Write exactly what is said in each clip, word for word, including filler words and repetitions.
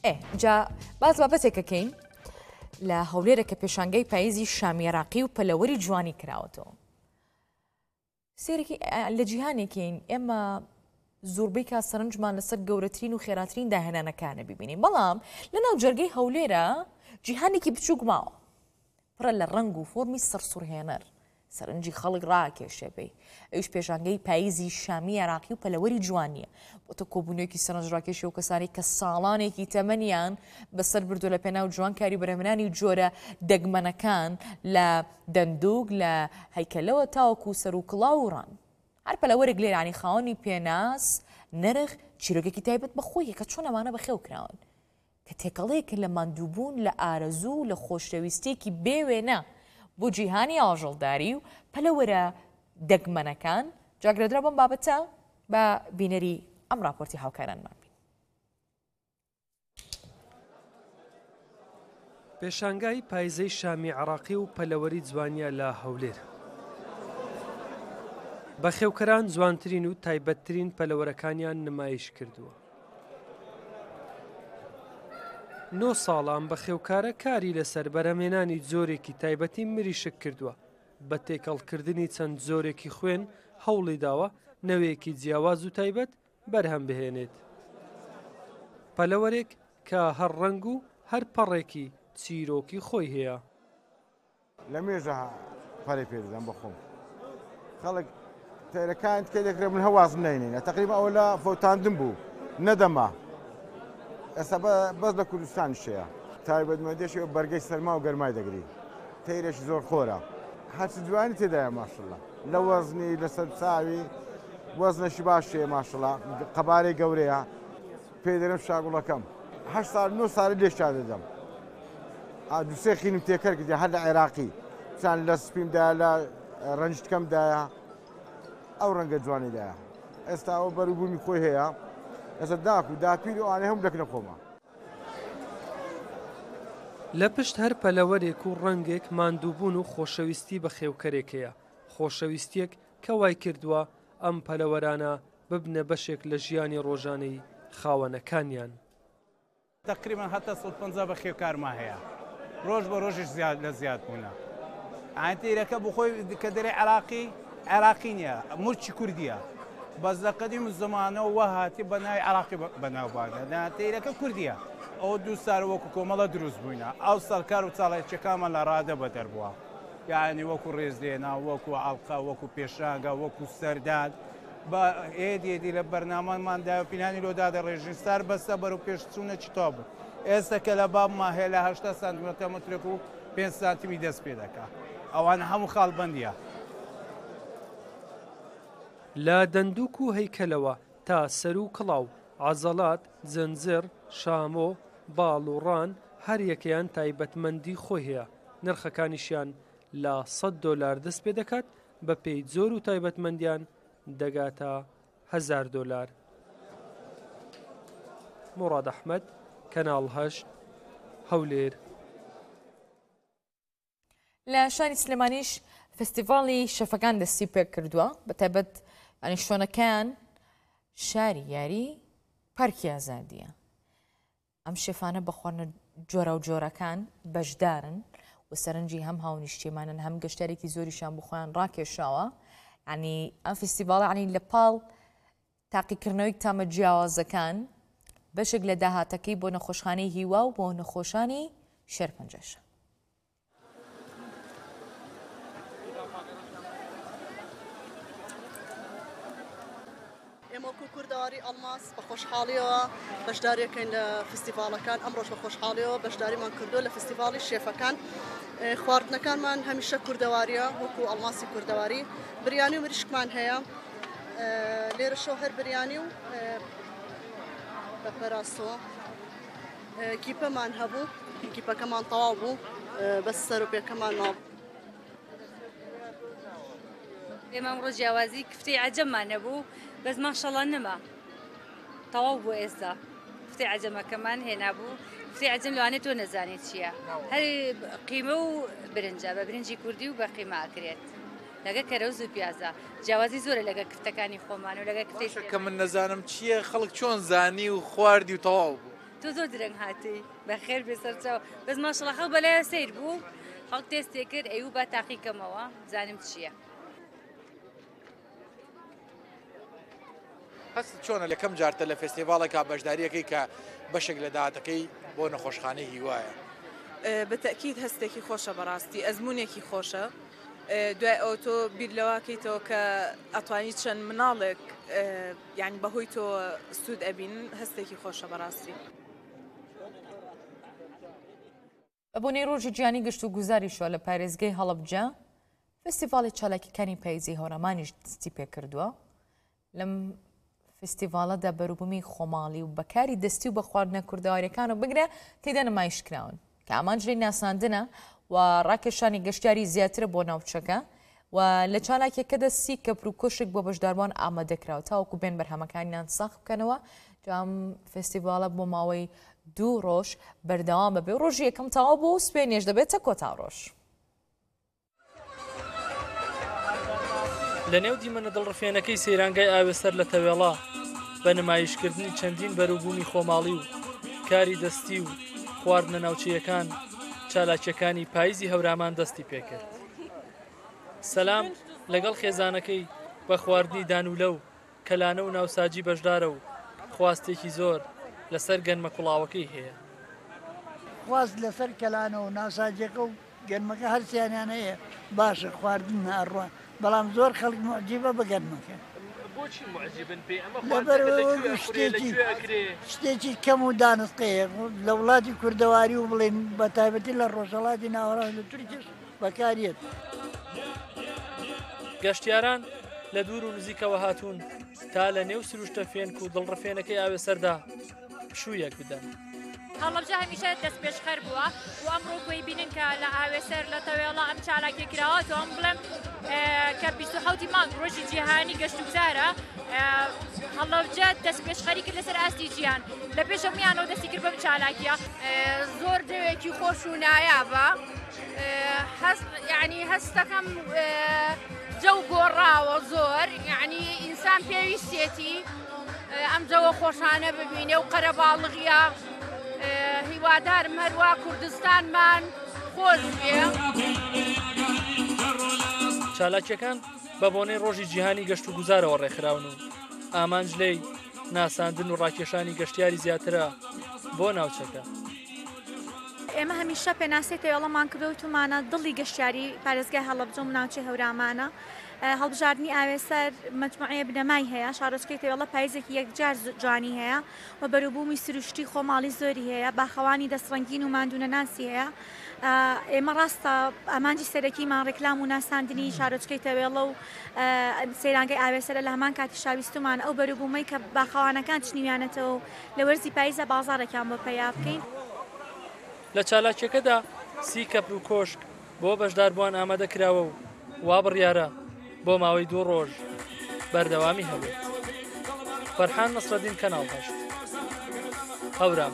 ئێ جا باز بابەتێکەکەین لە هەولێرە کە پێشانگەی پاییزی شامی عێراقی و پەلەوەری جوانی کراوەتەوە. سێرێکی لە جیهانێکین ئێمە زۆربەی کا سەرنجمان لەسەر گەورەترین و خێراترین داهێنانەکانە ببینین، بەڵام لە ناو جەرگەی هەولێرە جیهانێکی بچووک ماوە پڕە لە ڕنگ و فۆرمی سەرسوورهێنەر سەرنجی خەڵک ڕاکێشێبێ. ئەوش پێشانگەی پاییزی شامی عێراقی و پەلەوەری جوانیە بۆتە کۆبوونەوەیەکی سەرنجڕاکێشی و کەسانی کە ساڵانێکی تەمەنیان بەسەر بردو لە پێناو جوانکاری بەرهەمێنانی جۆرە دەگمەنەکان لە دەندووک لە هەیکەلەوە تاوەکو سەر و کڵاو و ڕان. هەر پەلەوەرێک لێرانی خاوەنی پێناس نرخ چیرۆکێکی تایبەت بەخۆیە کە چۆن ئەمانە بەخێو کراون کە تێکەڵەیەکە لە ماندووبوون لە ئارەزوو لە خۆشەویستێکی بێوێنە بۆ جیهانی ئاژەڵداری و پەلەوەرە دەگمەنەکان. جاگرێدرا بەم بابەتە بە بینەری ئەم راپۆرتی هاوکارانمان بین. پێشانگای پایزەی شامی عێراقی و پەلەوەری جوانیە لە هەولێر. بەخێوکەران جوانترین و تایبەتترین پەلەوەرەکانیان نمایش کردووە. نۆ ساڵان بەخێوکارە کاری لەسەر بەرهەمێنانی جۆرێکی تایبەتی مریشک کردووە. بە تێکەڵکردنی چەند جۆرێکی خوێن هەوڵی داوە نەوەیەکی جیاواز و تایبەت بەرهەم بهێنێت. پەلەوەرێک کە هەر ڕنگ و هەر پەڕێکی چیرۆکی خۆی هەیە. لە مێژە پەرەی پێدەدەم بەخۆم خەڵک تێرەکان کە دەکرێت من هەوازم ناینێنە تقریبا ئەوە لە فۆتاندم بوو نەدەما ئێستا بەس لە کوردستان شەیە تایبەتمەندێشی بەرگەی سەرما و گەرمای دەگری تەیرێکی زۆر خۆرە هەرچ جوانی تێدایە ماشڵڵا لە وەزنی لەسەر چاوی وەزنەشی باشێ ماشڵڵا قەبارەی گەورەیە پێی دەرم شاگوڵەکەم هەشت ساڵ نۆ ساڵی لێشا دەدەم دووسێ خینم تێکەر کردی هەر لە عێراقی چەند لە سپیمدایە لە ڕەنجتکەمدایە ئەو ڕەنگە جوانیدایە ئێستا ئەو بەروبوومی خۆی هەیە ئەستا داک و داپیر و ئانێ هەم دەکنە خۆمە. لە پشت هەر پەلەوەرێک و ڕەنگێک ماندووبوون و خۆشەویستی بە خێوکەرێکەیە. خۆشەویستیەک کە وای کردووە ئەم پەلەوەرانە ببنە بەشێک لە ژیانی ڕۆژانەی خاوەنەکانیان. تقریبا هەتا سەد و پەنجا بە خێوکارما هەیە ڕۆژ بە ڕۆژش زیاد لە زیاد بوونە. ئاینتیرەکە بۆ خۆی کە دەرێ عێراقی عێراقی نییە مورچی کوردیە بەس لە قەدیم زمانە وە هاتی بە ناوی عێراقی بەناوبانە تیرەکە کوردیە. ئەو دوو سار وەکو کۆمەڵە دروست بووینە ئەو سەرکار و چاڵێکیەکانمان لە ڕادە بەدەر بووە یعنی وەکو ڕێزدێنا وەکو ئاڵقا وەکو پێشانگە وەکو سەرداد بە ئێدێدی لە بەرنامەماندا پینانی لۆدادە ڕێژین سار بەستە بەرەو پێشچوونە چتۆ بوو. ئێستا کە لە بابمان هەیە لە هەشتا سانتیمەتر مترێک و پێنج سانتیمی دەست پێ دەکا ئەوانە هەموو خاڵبەندیە. لە دەندووک و هەیکەلەوە تا سەر و کڵاو عەزەڵات جەنجەر شامۆ باڵ و ڕان هەر یەکەیان تایبەتمەندی خۆی هەیە. نرخەکانیشیان لە سەد دۆلار دەست پێ دەکات بە پێی جۆر و تایبەتمەندیان دەگاتە هەزار دۆلار. موراد ئەحمەد کەناڵ هەشت هەولێر. لە شانی سلێمانیش فستیڤاڵی شەفەکان دەستی پێ کردووە بە تایبەت ئەنی شوێنەکان شاری یاری پارکی ئازادیە. ئەم شێفانە بە خواردنە جۆرە و جۆرەکان بەشدارن و سەرنجی هەم هاونیشتێمانن هەم گەشتارێکی زۆریشان بۆ خۆیان ڕاکێشاوە. ینی ئەم فستیڤاڵە ینی لە پاڵ تاقیکردنەوەی تامە جیاوازەکان بەشێک لە داهاتەکەی بۆ نەخۆشخانەی هیوا و بۆ نەخۆشانی شێرپەنجەشە. ئێمەکو کوردەواری ئەڵماس بە خۆشحاڵیەوە بەشداریەکەین لە فستیڤاڵەکان ئەمڕۆژ بە خۆشحاڵیەوە بەشداریمان کردووە لە فستیڤاڵی شێفەکان. خواردنەکانمان هەمیشە کوردەواریە وەکو ئەڵماسی کوردەواری بریانی و مریشکمان هەیە لێرە شەو هەر بریانی و بە پەراستەوە گیپەمان هەبوو گیپەکەمان تەواو بوو بەس سەرۆپێکەمان ناو. ئێمە ئەمڕۆ جیاوازی کفتەی عەجەممان نەبوو بەس ماشەڵڵا نەما تەواو بوو ئێستا کفتەی عەجەمەکەمان هێنابوو. کفتەی عەجەم لەوانێت تۆ نەزانێت چییە هەر قیمە و برنجە بە برنجی کوردی و بە قیمە ئەکرێت لەگە کەرەوز و پیازە. جیاوازی زۆرە لەگە کفتەکانی خۆمان و لەگە کفتەی کە من نەزانم چییە خەڵک چۆن زانی و خواردی و تەواو بوو. تۆ زۆر درەنگ هاتی بەخێر بێسەرچەوە بەس ماشەڵڵا خەڵک بەلایە سیر بوو خەڵک تێستێ کرد ئەیوو با تاقیکەمەوە زانم چییە. هەست چۆنە لەکەم جارتە لە فستیڤالێکا بەشداریەکەی کە بەشێک لە داهاتەکەی بۆ نەخۆشخانەی هیوایە؟ بەتەکید هەستێکی خۆشە بەڕاستی ئەزمونێکی خۆشە دوای ئەو تۆ بیر لەواکەیتەوە کە ئەتوانی چەند مناڵێک یعنی بەهۆی تۆ سوود ئەبین هەستێکی خۆشە بەڕاستی. بەبوونەی ڕۆژی گیانی گشت و گوزاریشەوە لە پارێزگای هەڵەبجە فستیڤاڵی چالاکیەکانی پاییزی هەورەمانیش دستی پێکردووە. لەم فستیڤالەدا بەروبوومی خۆماڵی و بەکاری دەستی و بە خواردنە کوردەواریەکان و بگرە تێدا نمایشکراون کە ئامان ژێی ناساندنە و ڕاکێشانی گەشتیاری زیاترە بۆ ناوچەکە و لە چالاکیەکەدا سی کەپر و کۆشێک بۆ بەشداربووان ئامادەکراوە تاوەکو بێن بەرهەمەکانیان ساخ بکەنەوە. جام فستیڤالە بۆ ماوەی دوو ڕۆژ بەردەوام بەبێ ڕۆژی یەکەم تاوا بۆ سوێنێش دەبێتە کۆتا ڕۆژ. لە نێو دیمەنە دڵڕفێنەکەی سەیرانگای ئاوێسەر لە تەوێڵا بە نمایشکردنی چەندین بەروبوومی خۆماڵی و کاری دەستی و خواردنە ناوچەیەکان چالاکیەکانی پاییزی هەورامان دەستی پێکرد. سەلام لەگەڵ خێزانەکەی بە خواردنی دانولە و کەلانە و ناوساجی بەشدارە و خواستێکی زۆر لەسەر گەنمە کوڵاوەکەی هەیە. خواست لەسەر کەلانە و ناوساجەکە و گەنمەکە هەرسیانیان هەیە باشە خواردن هەڕوە بەڵام زۆر خەڵک معجیبە بە گەنمەکە. بۆچی معجبن پێ ئەمە شتێکی کەم و دانسقەیە لە وڵاتی کوردەواری و بڵێن بە تایبەتی لە ڕۆژهەڵاتی ناوەڕاست لە تورکیش بەکارێت. گەشتیاران لە دوور و نزیکەوە هاتوون تا لە نێو سروشتە فێنک و دڵڕفێنەکەی ئاوێسەردا پشوویەک بدەن. هەڵەبجە هەمیشە دەست پێشخەر بووە و ئەمڕۆ گوێی بینن کە لە ئاوێسەر لە تەوێڵە ئەم چالاکی کراوەتەوە ئەم بڵێم کە بیست و حەوتی مانگ ڕۆژی جیهانی گەشت و گوزارە هەڵەبجە دەست پێشخەری کرد لەسەر ئاستی گیان لە پێش هەموویانەوە دەستی کرد بەم چالاکیە. زۆر دەوێکی خۆش و نایابە یعنی هەستەکەم جەو گۆڕاوە زۆر یعنی ئینسان پێویستێتی ئەم جەوە خۆشانە ببینێ و قەرەباڵغیە هیوادارم هەروە کوردستانمان خۆش بێ. چالاکیەکان بە بۆنەی ڕۆژی جیهانی گەشت و گوزارەوە ڕێکخراون و ئامانجلەی ناساندن و ڕاکێشانی گەشتیاری زیاترە بۆ ناوچەکە. ئێمە هەمیشە پێناسێت تەوێڵەمان کردوتمانە دڵی گەشتیاری پارێزگای هەڵەبجە و ناوچەی هەورامانە. هەڵبژاردننی ئاوێسەر مجموعەیە بنەمای هەیە شارۆچکەی تەوێڵە پاییزێکی یەکجار جوانی هەیە و بەروبوومی سروشتی خۆماڵی زۆری هەیە باخەوانی دەستڕەنگین و ماندونە ناسی هەیە. ئێمە ڕاستە ئامانجی سەرەکیمان ڕێکلام و ناساندنی شارۆچکەی تەوێڵە و سەیرانگەی ئاوێسەرە لە هەمان کاتی شاویستمان ئەو بەروبوومەی کە باخەوانەکان چنیویانەتەوە لە وەرزی پاییزە بازاڕێکیان بۆ پەیا بکەین. لە چالاکیەکەدا سی کەپر و کۆشک بۆ بەشداربووان ئامادە کراوە و وا بڕیارە بۆ ماوەی دوو ڕۆژ بەردەوامی هەبێت. فەرحان نەسرەدین کەناڵ هەشت هەورام.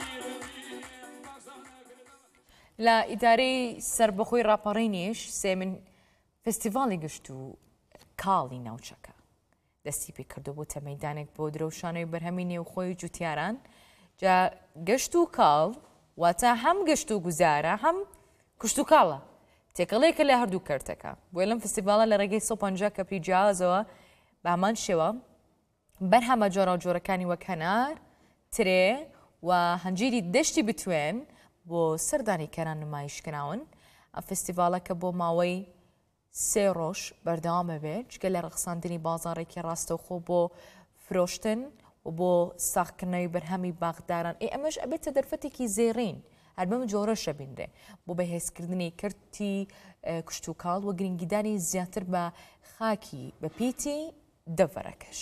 لە ئیدارەی سربەخۆی ڕاپەڕینیش سێمن فستیڤاڵی گشت و کاڵی ناوچەکە دەستی پێ کردو بۆ تەمەیدانێک بۆ درەوشانەوەی بەرهەمی نێوخۆی جوتیاران جا گەشت و کاڵ واتە هەم گەشت و گوزارە هەم کوشت و کاڵە تێکەڵەیەکە لە هەردوو کەرتەکە بۆی لەم فستیڤاڵە لە ڕێگەی سەد و پەنجا کەپری جیازەوە بە هەمان شێوە بەرهەمە جۆرە و جۆرەکانی وەک هەنار ترێ و هەنجیری دەشتی بتوێن بۆ سەردانیکەران نمایشکراون. ئەم فستیڤاڵەکە بۆ ماوەی سێ ڕۆژ بەردەوامە بێت جگە لە ڕەخساندنی بازاڕێکی ڕاستەوخۆ بۆ فرۆشتن و بۆ ساختکردنەوەی بەرهەمی باغداران. ئێ ئەمەش ئەبێتە دەرفەتێکی زێڕین هەر بەم جۆرەشە بینرێ بۆ بەهێزکردنی کردی کوشت و کاڵ و گرنگیدانی زیاتر بە خاکی بە پیتی دەڤەرەکەش.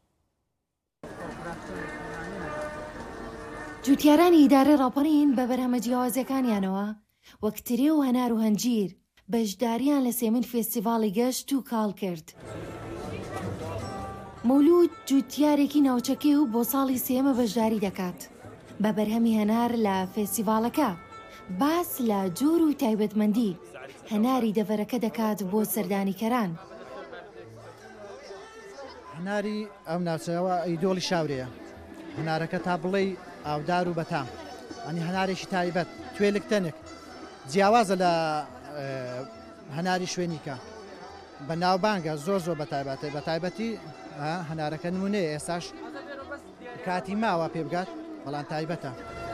جوتیارانی ئیدارەی ڕاپەڕین بە بەرهەمە جیاوازیەکانیانەوە وەک ترێ و هەنار و هەنجیر بەشداریان لە سێمن فێستیڤاڵی گەشت و کاڵ کرد. مەولود جوتیارێکی ناوچەکەی و بۆ ساڵی سێمە بەشداری دەکات بە بەرهەمی هەنار لە فێستیڤاڵەکە باس لە جۆر و تایبەتمەندی هەناری دەڤەرەکە دەکات بۆ سەردانیکەران. هەناری ئەم ناوچەوە ئەیدۆڵی شاورەیە هەنارەکە تا بڵێ ئاودار و بەتام ئەنی هەنارێکی تایبەت توێلکتەنێک جیاوازە لە هەناری شوێنیکە بە ناوبانگە زۆر زۆر بەتایبەتی بە تایبەتی هەنارەکە نمونەیە ئێستاش کاتی ماوە پێ بگات بەڵام تایبەتە.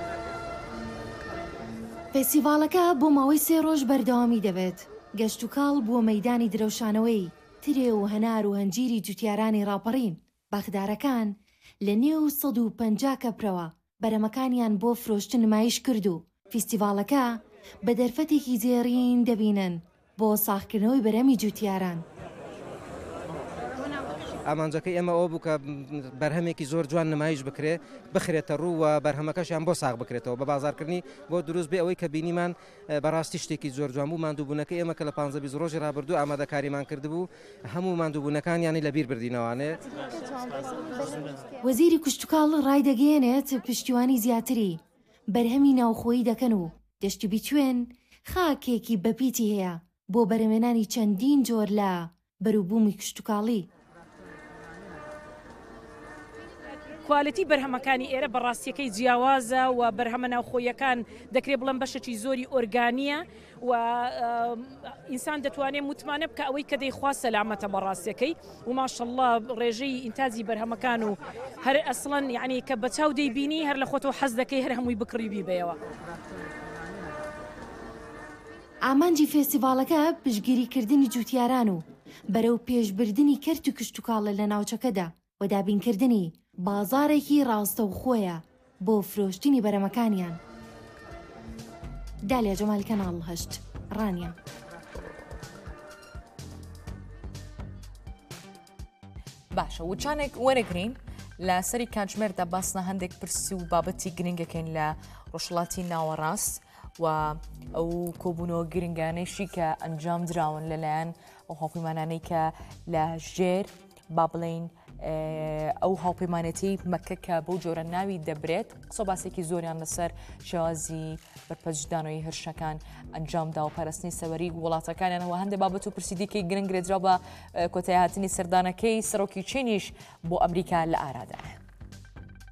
فێستیڤالەکە بۆ ماوەی سێ ڕۆژ بەردەوامی دەبێت. گەشت و کاڵ بووە مەیدانی درەوشانەوەی ترێ و هەنار و هەنجیری جوتیارانی ڕاپەڕین. باخدارەکان لە نێو سەد و پەنجا کەپرەوە بەرەمەکانیان بۆ فرۆشتن نمایش کرد و فیستیڤالەکە بە دەرفەتێکی جێڕین دەبینن بۆ ساختکردنەوەی بەرەمی جوتیاران. ئامانجەکەی ئێمە ئەو بوو کە بەرهەمێکی زۆر جوان نمایش بکرێ بخرێتە ڕووە بەرهەمەکەشیان بۆ ساغ بکرێتەوە بە بازارکردنی بۆ دروست بێ ئەوەی کە بینیمان بەڕاستی شتێکی زۆر جوان بوو. ماندووبوونەکە ئێمە کە لە پانزە بیست ڕۆژی ڕابردوو ئامادەکاریمان کردبوو هەموو ماندووبوونەکانیانی لەبیر بردینەوانێ. وەزیری کوشتتوکاڵ ڕای دەگەێنێت پشتیوانی زیاتری بەرهەمی ناوخۆیی دەکەن و دەشتی بیتوێن خاکێکی بەپیتی هەیە بۆ بەرهەمێنانی چەندین جۆر لە بەرووبوومی کوشتتوکاڵی. کوالیتی بەرهەمەکانی ئێرە بەڕاستیەکەی جیاوازە و بەرهەمە ناوخۆیەکان دەکرێت بڵم بەشێکی زۆری ئۆرگانیە و ئینسان دەتوانێت متمانە بکە ئەوەی کە دەیخواست سەلامەتە بەڕاستیەکەی و ماشەڵڵا ڕێژەی ئینتازی بەرهەمەکان و هەر ئەسڵەن یعنی کە بە چاو دەیبینی هەر لە خۆتەوە حەز دەکەی هەر هەمووی بکڕی بیبەوە. ئامانجی فێستیڤالەکە پشتگیریکردنی جوتیاران و بەرەو پێشبردننی کەرت و کشتتوکاڵە لە ناوچەکەدا و دابینکردنی بازارێکی ڕاستە و خۆیە بۆ فرۆشتنی بەرەمەکانیان. دالیا جەمال کەناڵ هەشت ڕانیە. باشە وچانێک وەرەگرین لە سەری کاتژمێردا باسنە هەندێک پرسی و بابەتی گرنگەکەین لە ڕۆژهەڵاتی ناوەڕاست و ئەو کۆبوونەوە گرنگانەیشی کە ئەنجام دراون لەلایەن ئەو هاوپەیمانانەی کە لە ژێر با بڵین ئەو هاوپەیمانەتی مەکە کە بەو جۆرە ناوی دەبرێت قسە باسێکی زۆریان لەسەر شێوازی بەرپەرجدانەوەی هێرشەکان ئەنجامدا و پەرستنی سەوەری وڵاتەکانیانەوە هەندێک بابەت و پرسیدیکەی گرنگ گرێدرا بە کۆتایی هاتنی سەردانەکەی سەرۆکی چینیش بۆ ئەمریکا لە ئارادایە.